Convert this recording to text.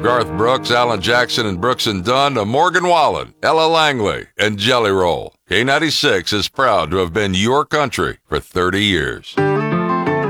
Garth Brooks, Alan Jackson, and Brooks and Dunn to Morgan Wallen, Ella Langley, and Jelly Roll, K96 is proud to have been your country for 30 years.